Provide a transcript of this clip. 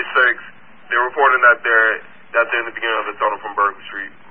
26. They're reporting that they're in the beginning of the tunnel from Berkeley Street.